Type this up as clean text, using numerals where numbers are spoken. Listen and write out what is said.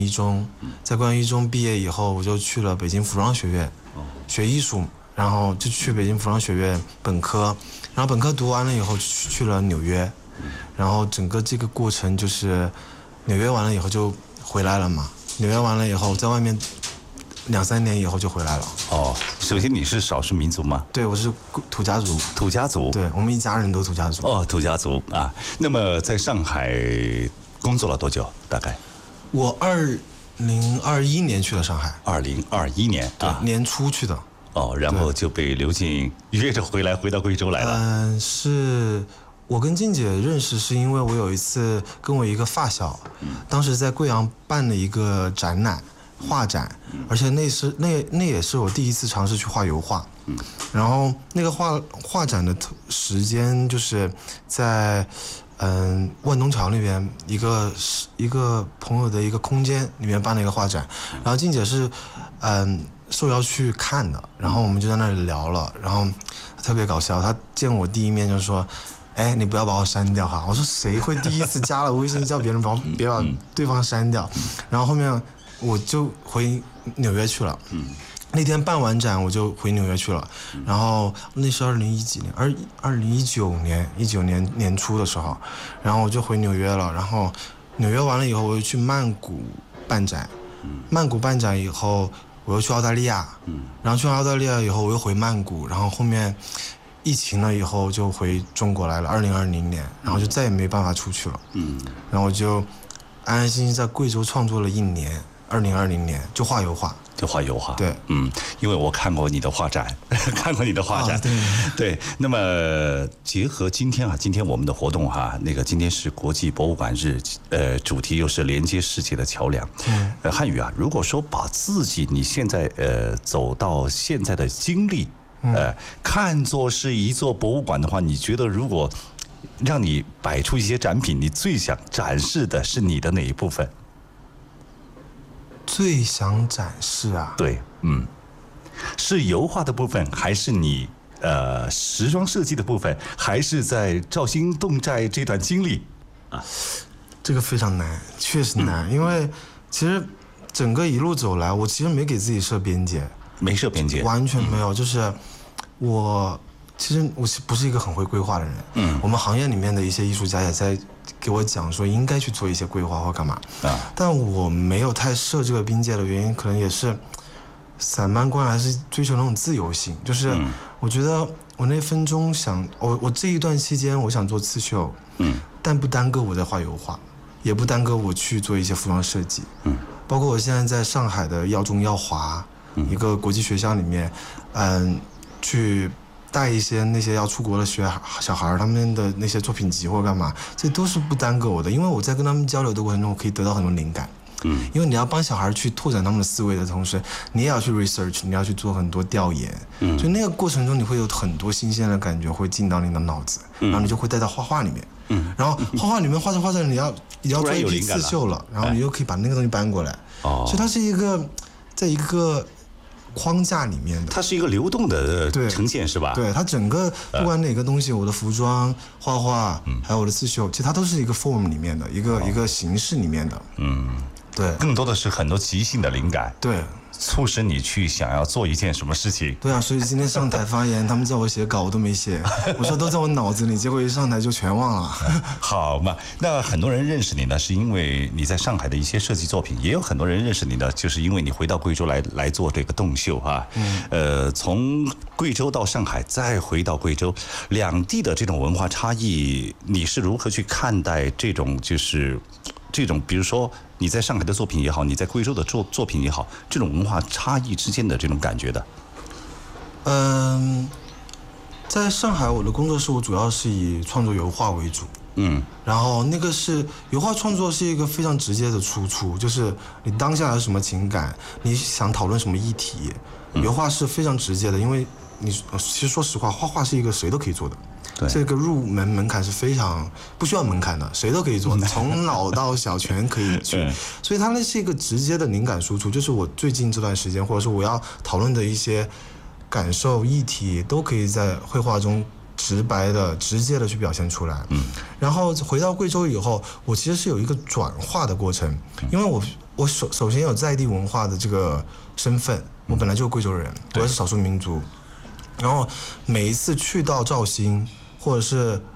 一中，在贵阳一中毕业以后，我就去了北京服装学院学艺术，然后就去北京服装学院本科，然后本科读完了以后去了纽约，然后整个这个过程就是纽约完了以后就回来了嘛，纽约完了以后在外面2-3年以后就回来了。 哦，首先你是少数民族吗？ 对，我是土家族。 土家族。 对，我们一家人都土家族。 哦，土家族啊。那么在上海工作了多久？大概？ 我2021年去了上海。 2021年对，年初去的。 哦，然后就被刘静约着回到贵州来了。 是我跟静姐认识，是因为我有一次跟我一个发小，当时在贵阳办了一个展览，画展，而且那也是我第一次尝试去画油画。然后那个画展的时间就是在万东桥那边一个朋友的一个空间里面办了一个画展，然后静姐是受邀去看的，然后我们就在那里聊了，然后特别搞笑，他见我第一面就说：“哎，你不要把我删掉哈！”我说：“谁会第一次加了微信叫别人别把对方删掉？”然后后面我就回纽约去了。那天办完展我就回纽约去了，然后那是2019年年初的时候，然后我就回纽约了，然后纽约完了以后我又去曼谷办展，曼谷办展以后我又去澳大利亚，然后去澳大利亚以后我又回曼谷，然后后面疫情了以后就回中国来了，2020年，然后就再也没办法出去了，然后我就安安心心在贵州创作了1年，2020年就画油画。 对，因为我看过你的画展，对。那么结合今天我们的活动今天是国际博物馆日，主题又是连接世界的桥梁。汉语如果说把自己你现在走到现在的经历，看作是一座博物馆的话，你觉得如果让你摆出一些展品，你最想展示的是你的哪一部分？ 最想展示对，是油画的部分，还是你时装设计的部分，还是在肇兴侗寨这段经历这个非常难，确实难，因为其实整个一路走来，我其实没给自己设边界，完全没有，就是其实我不是一个很会规划的人，我们行业里面的一些艺术家也在给我讲说应该去做一些规划或干嘛，但我没有太设这个边界的原因，可能也是散漫观还是追求那种自由性，就是我觉得我那分钟我这一段期间我想做刺绣，但不耽搁我在画油画，也不耽搁我去做一些服装设计，包括我现在在上海的耀中耀华一个国际学校里面，去带一些那些要出国的小孩他们的那些作品集或干嘛，这都是不耽搁我的，因为我在跟他们交流的过程中，我可以得到很多灵感。因为你要帮小孩去拓展他们的思维的同时，你也要去 research， 你要去做很多调研，所以那个过程中你会有很多新鲜的感觉会进到你的脑子，然后你就会带到画画里面，然后画画里面画着你要做一批刺绣了，然后你又可以把那个东西搬过来，所以它是一个在一个框架里面的， 它是一个流动的呈现，是吧？ 对，它整个不管哪个东西，我的服装、画画，还有我的刺绣，其实它都是一个 form 里面的一个形式里面的，对， 更多的是很多即兴的灵感， 对， 促使你去想要做一件什么事情。 对所以今天上台发言，他们叫我写稿，我都没写，我说都在我脑子里，结果一上台就全忘了。 好嘛，那很多人认识你呢，是因为你在上海的一些设计作品，也有很多人认识你呢，就是因为你回到贵州来做这个侗绣从贵州到上海，再回到贵州，两地的这种文化差异，你是如何去看待这种比如说你在上海的作品也好，你在贵州的作品也好，这种文化差异之间的这种感觉的？ 在上海我的工作室我主要是以创作油画为主，然后那个是油画创作是一个非常直接的输出，就是你当下有什么情感，你想讨论什么议题，油画是非常直接的，因为其实说实话，画画是一个谁都可以做的。这个入门门槛是非常不需要门槛的，谁都可以做，从老到小全可以去。所以它那是一个直接的灵感输出，就是我最近这段时间，或者是我要讨论的一些感受议题，都可以在绘画中直白的、直接的去表现出来。然后回到贵州以后，我其实是有一个转化的过程，因为我我首先有在地文化的这个身份，我本来就是贵州人，我也是少数民族。然后每一次去到肇兴，或者是